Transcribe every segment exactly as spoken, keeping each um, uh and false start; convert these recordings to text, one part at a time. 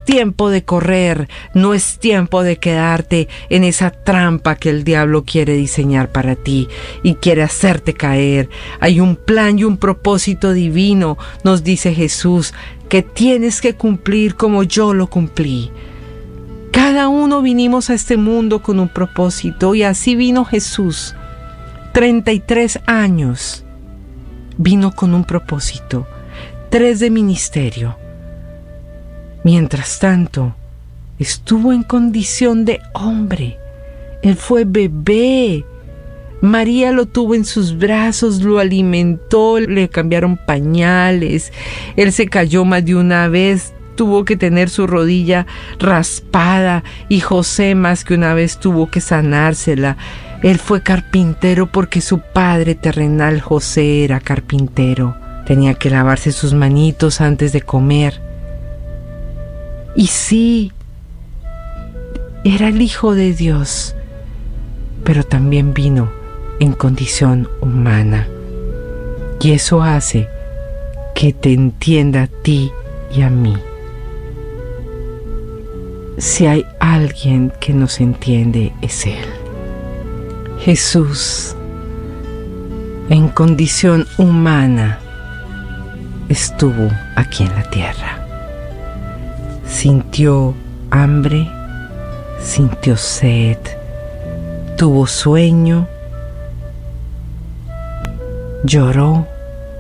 tiempo de correr, no es tiempo de quedarte en esa trampa que el diablo quiere diseñar para ti y quiere hacerte caer. Hay un plan y un propósito divino, nos dice Jesús, que tienes que cumplir como yo lo cumplí. Cada uno vinimos a este mundo con un propósito y así vino Jesús. treinta y tres años. Vino con un propósito. Tres de ministerio. Mientras tanto, estuvo en condición de hombre. Él fue bebé. María lo tuvo en sus brazos, lo alimentó, le cambiaron pañales. Él se cayó más de una vez, tuvo que tener su rodilla raspada y José más que una vez tuvo que sanársela. Él fue carpintero porque su padre terrenal José era carpintero. Tenía que lavarse sus manitos antes de comer. Y sí, era el Hijo de Dios, pero también vino en condición humana. Y eso hace que te entienda a ti y a mí. Si hay alguien que nos entiende, es Él. Jesús, en condición humana, estuvo aquí en la tierra. Sintió hambre, sintió sed, tuvo sueño, lloró,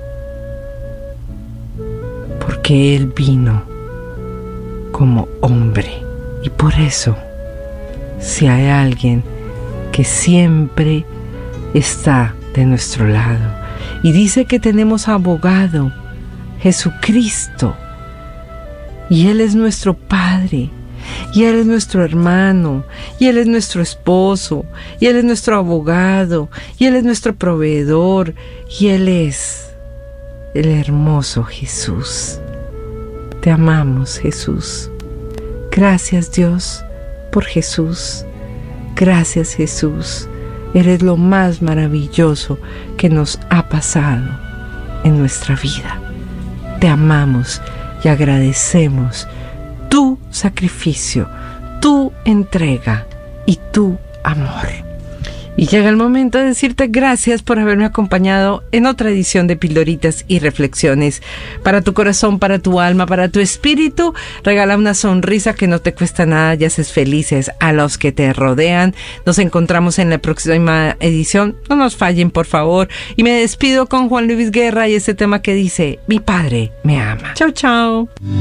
porque Él vino como hombre. Y por eso, si hay alguien que siempre está de nuestro lado y dice que tenemos abogado, Jesucristo, y Él es nuestro Padre, y Él es nuestro hermano, y Él es nuestro esposo, y Él es nuestro abogado, y Él es nuestro proveedor, y Él es el hermoso Jesús. Te amamos, Jesús. Gracias, Dios, por Jesús. Gracias, Jesús. Eres lo más maravilloso que nos ha pasado en nuestra vida. Te amamos y agradecemos tu sacrificio, tu entrega y tu amor. Y llega el momento de decirte gracias por haberme acompañado en otra edición de Pildoritas y Reflexiones. Para tu corazón, para tu alma, para tu espíritu, regala una sonrisa que no te cuesta nada y haces felices a los que te rodean. Nos encontramos en la próxima edición. No nos fallen, por favor. Y me despido con Juan Luis Guerra y este tema que dice: Mi Padre me ama. Chao, chao.